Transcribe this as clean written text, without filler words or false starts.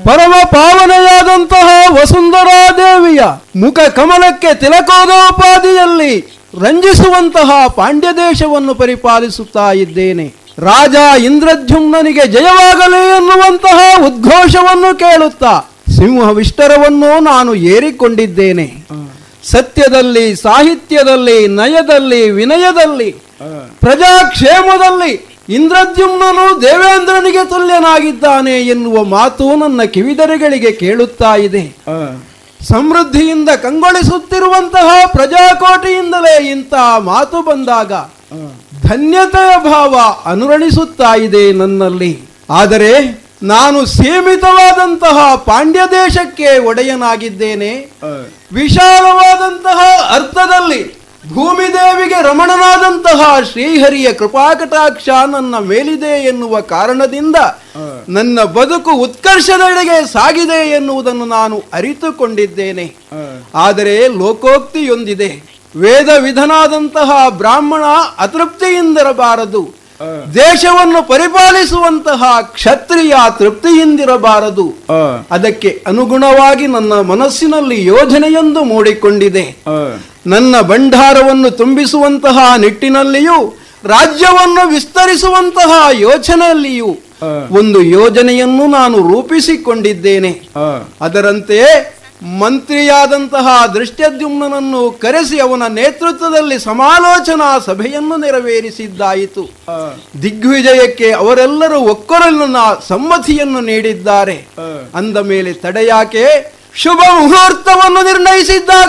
ಪರಮ ಪಾವನೆಯಾದಂತಹ ವಸುಂಧರಾದೇವಿಯ ಮುಖ ಕಮಲಕ್ಕೆ ತಿಲಕೋದೋಪಾದಿಯಲ್ಲಿ ರಂಜಿಸುವಂತಹ ಪಾಂಡ್ಯ ದೇಶವನ್ನು ಪರಿಪಾಲಿಸುತ್ತಾ ಇದ್ದೇನೆ. ರಾಜ ಇಂದ್ರದ್ಯುಮ್ನನಿಗೆ ಜಯವಾಗಲಿ ಎನ್ನುವಂತಹ ಉದ್ಘೋಷವನ್ನು ಕೇಳುತ್ತಾ ಸಿಂಹವಿಷ್ಟರವನ್ನು ನಾನು ಏರಿಕೊಂಡಿದ್ದೇನೆ. ಸತ್ಯದಲ್ಲಿ, ಸಾಹಿತ್ಯದಲ್ಲಿ, ನಯದಲ್ಲಿ, ವಿನಯದಲ್ಲಿ, ಪ್ರಜಾಕ್ಷೇಮದಲ್ಲಿ ಇಂದ್ರದ್ಯುಮ್ನನು ದೇವೇಂದ್ರನಿಗೆ ತುಲ್ಯನಾಗಿದ್ದಾನೆ ಎನ್ನುವ ಮಾತು ನನ್ನ ಕಿವಿದರೆಗಳಿಗೆ ಕೇಳುತ್ತಾ ಇದೆ. ಸಮೃದ್ಧಿಯಿಂದ ಕಂಗೊಳಿಸುತ್ತಿರುವಂತಹ ಪ್ರಜಾಕೋಟಿಯಿಂದಲೇ ಇಂತಹ ಮಾತು ಬಂದಾಗ ಧನ್ಯತೆಯ ಭಾವ ಅನುರಣಿಸುತ್ತಾ ಇದೆ ನನ್ನಲ್ಲಿ. ಆದರೆ ನಾನು ಸೀಮಿತವಾದಂತಹ ಪಾಂಡ್ಯ ದೇಶಕ್ಕೆ ಒಡೆಯನಾಗಿದ್ದೇನೆ. ವಿಶಾಲವಾದಂತಹ ಅರ್ಥದಲ್ಲಿ ಭೂಮಿದೇವಿಗೆ ರಮಣನಾದಂತಹ ಶ್ರೀಹರಿಯ ಕೃಪಾಕಟಾಕ್ಷ ನನ್ನ ಮೇಲಿದೆ ಎನ್ನುವ ಕಾರಣದಿಂದ ನನ್ನ ಬದುಕು ಉತ್ಕರ್ಷದೆಡೆಗೆ ಸಾಗಿದೆ ಎನ್ನುವುದನ್ನು ನಾನು ಅರಿತುಕೊಂಡಿದ್ದೇನೆ. ಆದರೆ ಲೋಕೋಕ್ತಿಯೊಂದಿದೆ. ವೇದ ವಿಧನಾದಂತಹ ಬ್ರಾಹ್ಮಣ ಅತೃಪ್ತಿಯಿಂದಿರಬಾರದು, ದೇಶವನ್ನು ಪರಿಪಾಲಿಸುವಂತಹ ಕ್ಷತ್ರಿಯ ತೃಪ್ತಿಯಿಂದಿರಬಾರದು. ಅದಕ್ಕೆ ಅನುಗುಣವಾಗಿ ನನ್ನ ಮನಸ್ಸಿನಲ್ಲಿ ಯೋಜನೆಯೊಂದು ಮೂಡಿಕೊಂಡಿದೆ. ನನ್ನ ಭಂಡಾರವನ್ನು ತುಂಬಿಸುವಂತಹ ನಿಟ್ಟಿನಲ್ಲಿಯೂ ರಾಜ್ಯವನ್ನು ವಿಸ್ತರಿಸುವಂತಹ ಯೋಚನೆಯಲ್ಲಿಯೂ ಒಂದು ಯೋಜನೆಯನ್ನು ನಾನು ರೂಪಿಸಿಕೊಂಡಿದ್ದೇನೆ. ಅದರಂತೆ ಮಂತ್ರಿಯಾದಂತಹ ದೃಷ್ಟದ್ಯುಮ್ನನನ್ನು ಕರೆಸಿ ಅವನ ನೇತೃತ್ವದಲ್ಲಿ ಸಮಾಲೋಚನಾ ಸಭೆಯನ್ನು ನೆರವೇರಿಸಿದ್ದಾಯಿತು. ದಿಗ್ವಿಜಯಕ್ಕೆ ಅವರೆಲ್ಲರೂ ಒಕ್ಕೊರಲಿನ ಸಮ್ಮತಿಯನ್ನು ನೀಡಿದ್ದಾರೆ. ಅಂದ ಮೇಲೆ ತಡೆಯಾಕೆ ಶುಭ ಮುಹೂರ್ತವನ್ನು ನಿರ್ಣಯಿಸಿದ್ದಾಗ